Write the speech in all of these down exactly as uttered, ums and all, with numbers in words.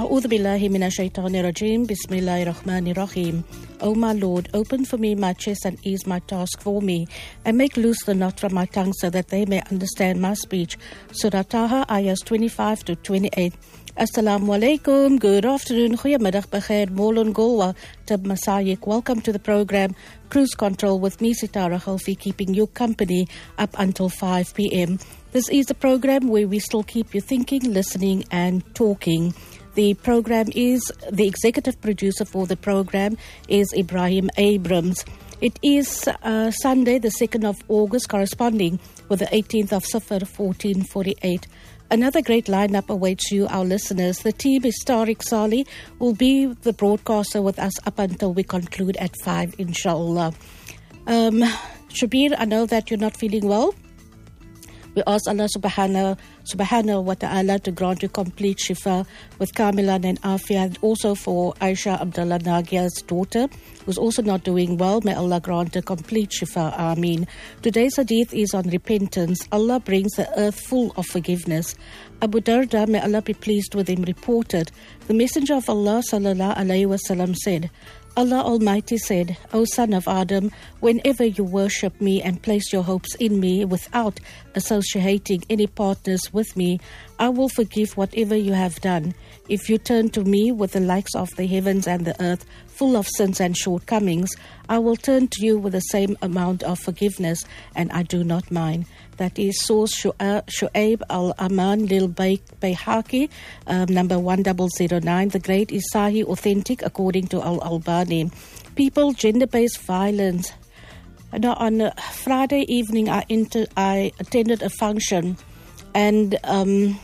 A'udhu billahi minash shaitanir rajim. Bismillahir rahmanir rahim. O my Lord, open for me my chest and ease my task for me, and make loose the knot from my tongue so that they may understand my speech. Surah Taha, ayahs twenty-five to twenty-eight. Assalamu alaikum. Good afternoon. Goeiemiddag, Bekhair, Molon Golwa, Tab Masayik. Welcome to the program Cruise Control with me, Sitara Khalfi, keeping you company up until five p.m. This is the program where we still keep you thinking, listening and talking. The program is, the executive producer for the program is Ibrahim Abrams. It is uh, Sunday, the second of August, corresponding with the eighteenth of Safar, fourteen forty-eight. Another great lineup awaits you, our listeners. The team is Tariq Saleh, will be the broadcaster with us up until we conclude at five, inshallah. Um, Shabir, I know that you're not feeling well. We ask Allah subhanahu, subhanahu wa ta'ala to grant you complete shifa with Kamilan and Afia, and also for Aisha Abdullah Nagia's daughter, who's also not doing well. May Allah grant her complete shifa. Ameen. Today's hadith is on repentance. Allah brings the earth full of forgiveness. Abu Darda, may Allah be pleased with him, reported, the Messenger of Allah sallallahu alayhi wasallam said, Allah Almighty said, O son of Adam, whenever you worship me and place your hopes in me without associating any partners with me, I will forgive whatever you have done. If you turn to me with the likes of the heavens and the earth, full of sins and shortcomings, I will turn to you with the same amount of forgiveness, and I do not mind. That is source Shu'aib al-Aman lil Bayhaqi, um, number one thousand nine. The great is Sahih authentic according to Al-Albani. People, gender-based violence. Now, on Friday evening, I, inter- I attended a function, and um,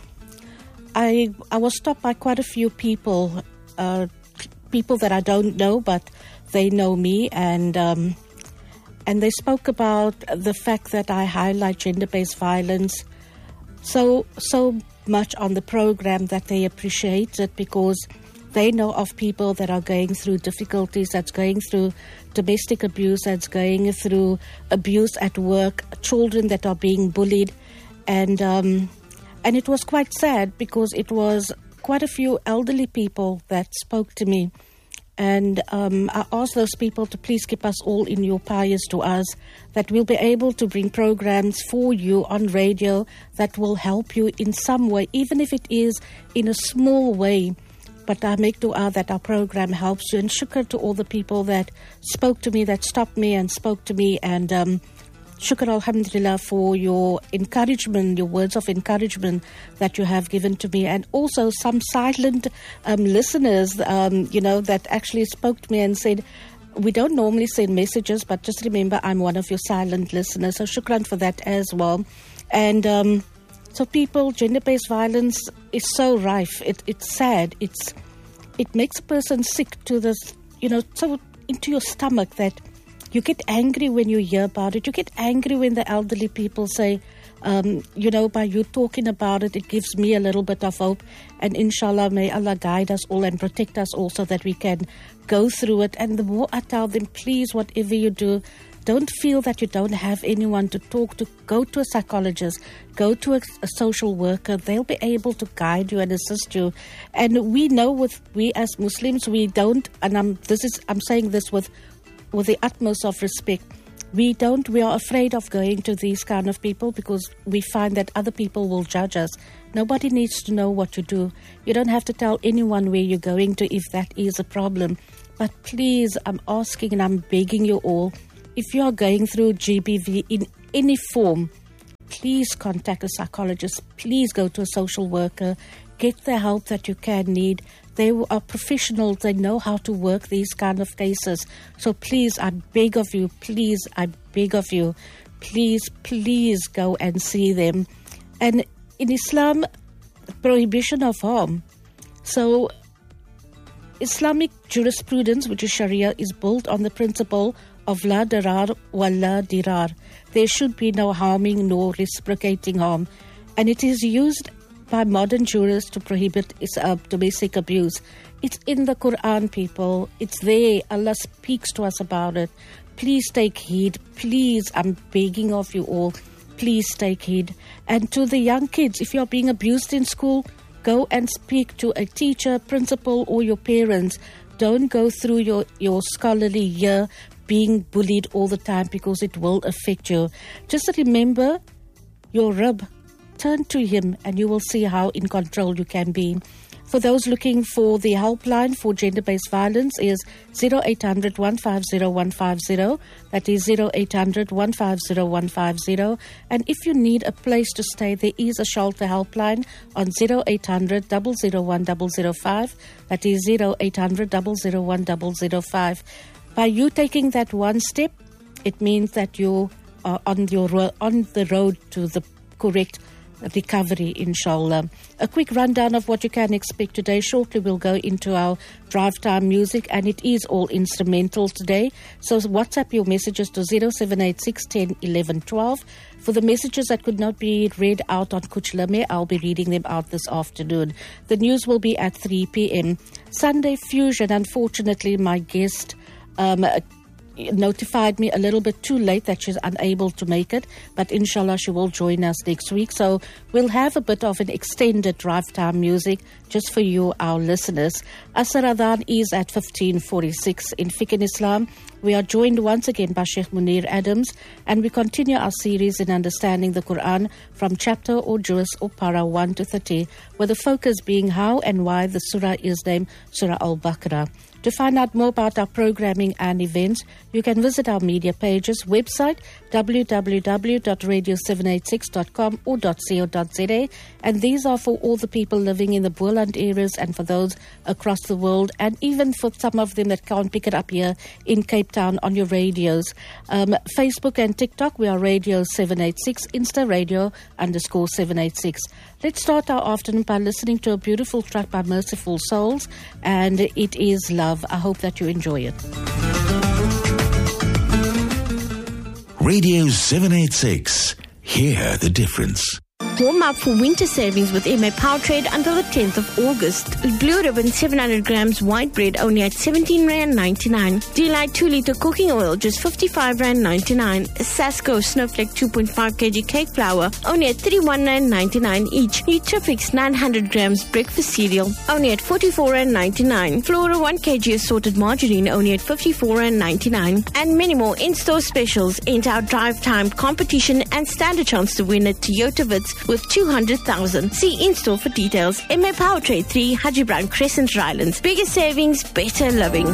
I I was stopped by quite a few people, uh, people that I don't know, but they know me, and um, and they spoke about the fact that I highlight gender-based violence so so much on the program that they appreciate it, because they know of people that are going through difficulties, that's going through domestic abuse, that's going through abuse at work, children that are being bullied, and um, and it was quite sad because it was quite a few elderly people that spoke to me. And um, I asked those people to please keep us all in your prayers to us, that we'll be able to bring programs for you on radio that will help you in some way, even if it is in a small way. But I make dua that our program helps you. And shukr to all the people that spoke to me, that stopped me and spoke to me. And um, shukr alhamdulillah for your encouragement, your words of encouragement that you have given to me. And also some silent um, listeners, um, you know, that actually spoke to me and said, we don't normally send messages, but just remember I'm one of your silent listeners. So shukran for that as well. And um, so people, gender-based violence is so rife. It, it's sad. It's It makes a person sick to this, you know, so into your stomach that you get angry when you hear about it. You get angry when the elderly people say, um, you know, by you talking about it, it gives me a little bit of hope. And inshallah, may Allah guide us all and protect us all so that we can go through it. And the more I tell them, please, whatever you do, don't feel that you don't have anyone to talk to. Go to a psychologist, go to a, a social worker. They'll be able to guide you and assist you. And we know with we as Muslims, we don't, and I'm this is I'm saying this with with the utmost of respect. We don't, we are afraid of going to these kind of people because we find that other people will judge us. Nobody needs to know what you do. You don't have to tell anyone where you're going to if that is a problem. But please, I'm asking and I'm begging you all, if you are going through G B V in any form, please contact a psychologist. Please go to a social worker. Get the help that you can need. They are professionals. They know how to work these kind of cases. So please, I beg of you, please, I beg of you, please, please go and see them. And in Islam, prohibition of harm. So Islamic jurisprudence, which is Sharia, is built on the principle of la darar wa la dirar. There should be no harming nor reciprocating harm. And it is used by modern jurists to prohibit uh, domestic abuse. It's in the Quran, people. It's there. Allah speaks to us about it. Please take heed. Please, I'm begging of you all, please take heed. And to the young kids, if you're being abused in school, go and speak to a teacher, principal, or your parents. Don't go through your, your scholarly year being bullied all the time, because it will affect you. Just remember your Rabb. Turn to him and you will see how in control you can be. For those looking for the helpline for gender-based violence is zero eight hundred, one five zero, one five zero. That is zero eight hundred, one five zero, one five zero. And if you need a place to stay, there is a shelter helpline on zero eight hundred, zero zero one, zero zero five. That is zero eight hundred, zero zero one, zero zero five. By you taking that one step, it means that you are on your ro- on the road to the correct recovery, inshallah. A quick rundown of what you can expect today. Shortly we'll go into our drive time music, and it is all instrumental today. So WhatsApp your messages to zero seven eight six, one zero, one one, one two. For the messages that could not be read out on Kuch Lame, I'll be reading them out this afternoon. The news will be at three p.m. Sunday Fusion, unfortunately my guest um, notified me a little bit too late that she's unable to make it, but inshallah she will join us next week. So we'll have a bit of an extended drive time music just for you, our listeners. Asr Adhan is at fifteen forty-six. In Fiqh in Islam, we are joined once again by Sheikh Munir Adams, and we continue our series in understanding the Quran from chapter or juz or para one to thirty, with the focus being how and why the surah is named Surah Al-Baqarah. To find out more about our programming and events, you can visit our media pages, website w w w dot radio seven eight six dot com or .co.za, and these are for all the people living in the Boland areas and for those across the world, and even for some of them that can't pick it up here in Cape Town on your radios. Um, Facebook and TikTok, we are Radio seven eight six, Insta Radio underscore seven eight six. Let's start our afternoon by listening to a beautiful track by Merciful Souls, and it is Love. I hope that you enjoy it. Radio seven eight six. Hear the difference. Warm up for winter savings with M A Power Trade until the tenth of August. Blue Ribbon seven hundred grams white bread only at seventeen rand ninety-nine. Delight two litre cooking oil just fifty-five rand ninety-nine. Sasco Snowflake two point five kilograms cake flour only at thirty-one rand ninety-nine each. Nutrifix nine hundred grams breakfast cereal only at forty-four rand ninety-nine. Flora one kilogram assorted margarine only at fifty-four rand ninety-nine. And many more in-store specials. Enter our drive time competition and stand a chance to win a Toyota Vitz with two hundred thousand. See in-store for details. M A Power Trade three, Haji Brown Crescent, Rylands. Bigger savings, better living.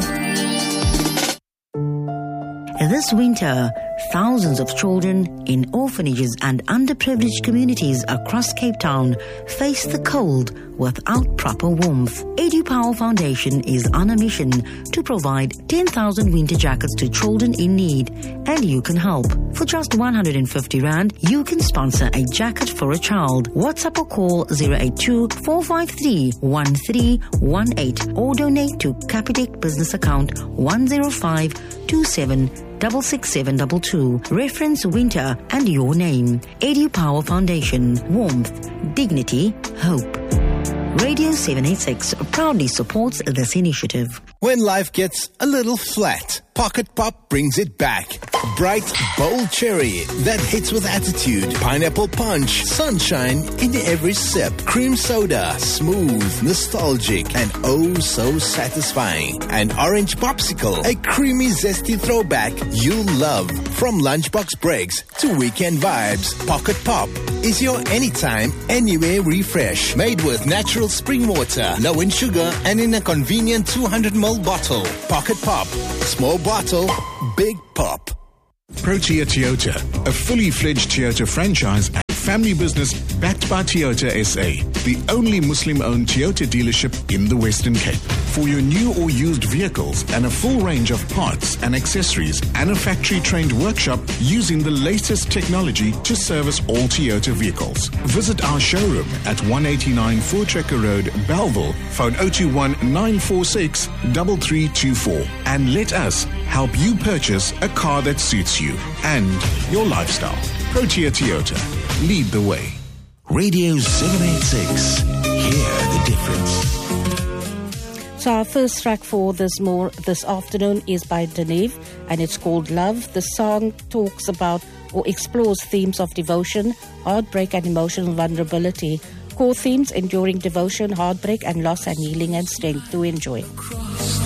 This winter, thousands of children in orphanages and underprivileged communities across Cape Town face the cold without proper warmth. EduPower Foundation is on a mission to provide ten thousand winter jackets to children in need, and you can help. For just one hundred fifty rand, you can sponsor a jacket for a child. WhatsApp or call zero eight two, four five three, one three one eight or donate to Capitec business account one zero five two seven six six seven two two. Reference winter and your name. EduPower Foundation. Warmth, dignity, hope. Radio seven eight six proudly supports this initiative. When life gets a little flat, Pocket Pop brings it back. Bright, bold cherry that hits with attitude. Pineapple punch, sunshine in every sip. Cream soda, smooth, nostalgic, and oh so satisfying. An orange popsicle, a creamy, zesty throwback you'll love. From lunchbox breaks to weekend vibes, Pocket Pop is your anytime, anywhere refresh. Made with natural spring water, low in sugar, and in a convenient two hundred milliliter bottle. Pocket Pop. Small bottle, big pop. Protea Toyota, a fully fledged Toyota franchise and family business backed by Toyota S A, the only Muslim-owned Toyota dealership in the Western Cape. For your new or used vehicles and a full range of parts and accessories and a factory-trained workshop using the latest technology to service all Toyota vehicles. Visit our showroom at one eighty-nine Voortrekker Road, Belleville. Phone zero two one, nine four six, three three two four and let us help you purchase a car that suits you and your lifestyle. Protea Toyota. Lead the way. Radio seven eight six. Hear the difference. So our first track for this more this afternoon is by Deneve, and it's called Love. The song talks about or explores themes of devotion, heartbreak, and emotional vulnerability. core themes: enduring devotion, heartbreak, and loss, and healing and strength. To enjoy.